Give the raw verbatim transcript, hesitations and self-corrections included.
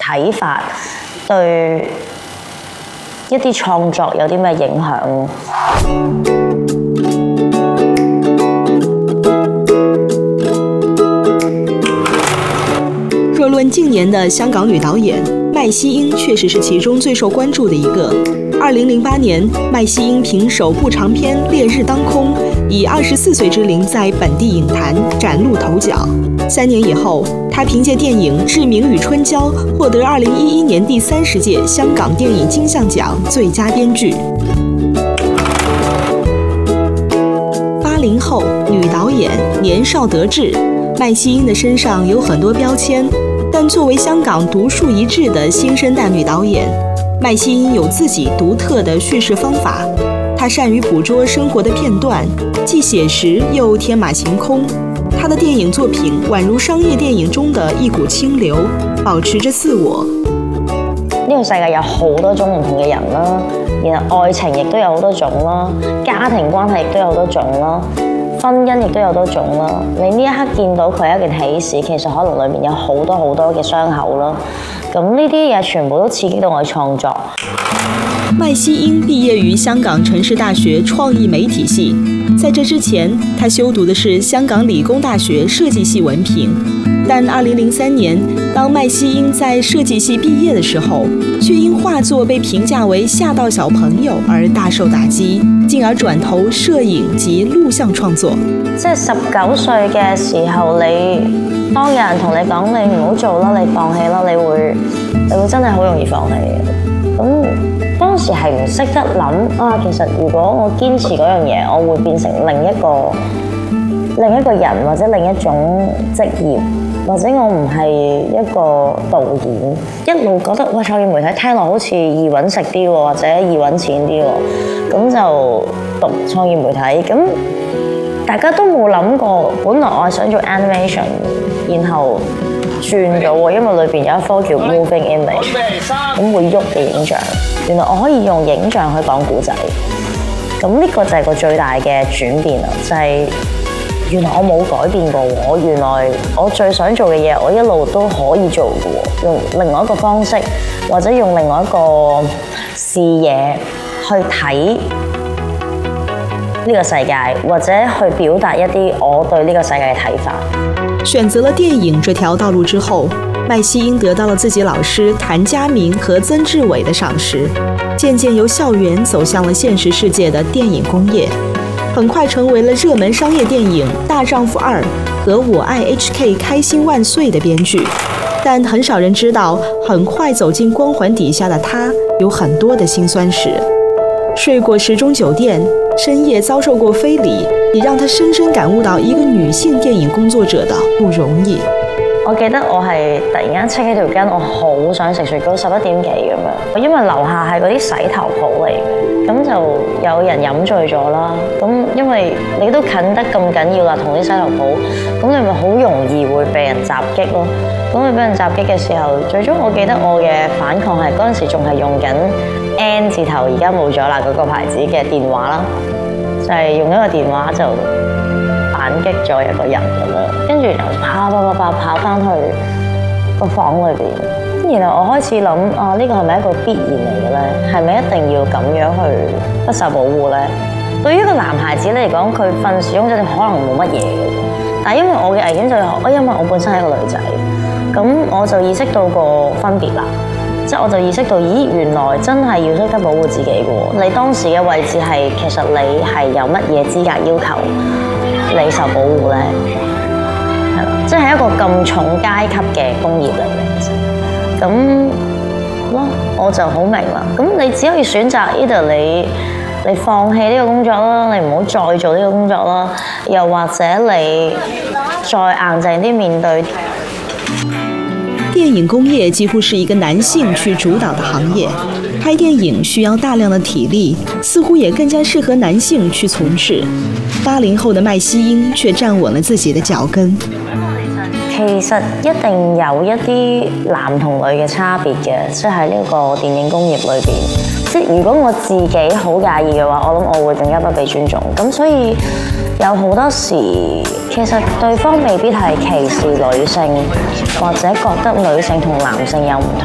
睇法對一啲創作有啲咩影響？ 若论近年的香港女导演，麦西英确实是其中最受关注的一个。二零零八年，麦西英凭首部长片《烈日当空》，以二十四岁之龄在本地影坛崭露头角。三年以后，她凭借电影《志明与春娇》获得二零一一年第三十届香港电影金像奖最佳编剧。八零后女导演，年少得志，麦西英的身上有很多标签。但作为香港独树一帜的新生代女导演，麦西英有自己独特的叙事方法。她善于捕捉生活的片段，既写实又天马行空。她的电影作品宛如商业電影中的一股清流，保持着自我。 呢個世界有好多種唔同嘅人啦，然後愛情亦都有好多種啦，家庭關係亦都有好多種啦。婚姻亦都有多種啦，你呢一刻見到佢係一件喜事，其實可能裏面有好多好多嘅傷口啦。咁呢啲嘢全部都刺激到我嘅創作。 麥西英畢業於香港城市大學創意媒體系，在這之前，她修讀的是香港理工大學設計系文憑。但二零零三年，當麥西英在設計系畢業的時候，卻因畫作被評價為嚇到小朋友而大受打擊，進而轉投攝影及錄像創作。 即係十九歲嘅時候，你當有人同你講你唔好做啦，你放棄啦，你會你會真係好容易放棄嘅。咁當時係唔識得諗啊，其實如果我堅持嗰樣嘢，我會變成另一個另一個人或者另一種職業。或者我唔係一個導演，一路覺得哇創意媒體聽落好似易揾食啲喎，或者易揾錢啲喎，咁就讀創意媒體。咁大家都冇諗過，本來我係想做 animation， 然後轉咗喎，因為裏邊有一科叫 moving image， 咁會喐嘅影像。原來我可以用影像去講故仔，咁呢個就係個最大嘅轉變啦，就係、是。原來我冇改變過喎，我原來我最想做嘅嘢，我一路都可以做嘅喎，用另外一個方式，或者用另外一個視野去睇呢個世界，或者去表達一啲我對呢個世界嘅睇法。 選擇了電影這條道路之後，麥西英得到了自己老師譚家明和曾志偉的賞識，漸漸由校園走向了現實世界的電影工業。很快成為了熱門商業電影《大丈夫二》和《我愛 H K 開心萬歲》的編劇，但很少人知道，很快走進光環底下的他有很多的辛酸史。睡過時鐘酒店，深夜遭受過非禮，也讓他深深感悟到一個女性電影工作者的不容易。 我記得我係突然間戚起條筋，我好想食雪糕，十一點幾咁樣，因為樓下係嗰啲洗頭鋪嚟嘅，咁就有人飲醉咗啦。咁因為你都近得咁緊要啦，同啲洗頭鋪，咁你咪好容易會被人襲擊咯。咁你俾人襲擊嘅時候，最終我記得我嘅反抗係嗰陣時仲係用緊 N 字頭，而家冇咗啦嗰個牌子嘅電話啦，就係、是、用一個電話就反擊咗一個人咁樣，跟住就跑跑跑跑跑翻去個房裏邊，然後我開始諗啊，呢個係咪一個必然嚟嘅咧？係咪一定要咁樣去不受保護咧？對於一個男孩子嚟講，佢瞓時鐘就可能冇乜嘢嘅，但係因為我嘅危險就係，我因為我本身係一個女仔，咁我就意識到個分別啦。即係我就意識到，咦，原來真係要識得保護自己嘅喎。你當時嘅位置係，其實你係有乜嘢資格要求你受保護咧？係啦，即係一個咁重階級嘅工業嚟嘅，其實咁咯，我就好明啦。咁你只可以選擇 either 你你放棄呢個工作啦，你唔好再做呢個工作啦，又或者你再硬淨啲面對。 電影工業幾乎是一個男性去主導的行業，拍電影需要大量的體力，似乎也更加適合男性去從事。八零後的麥西英卻站穩了自己的腳跟。 其實一定有一啲男同女嘅差別嘅，即係喺呢個電影工業裏邊。即係如果我自己好介意嘅話，我諗我會更加不被尊重。咁所以有好多時，其實對方未必係歧視女性，或者覺得女性同男性有唔同。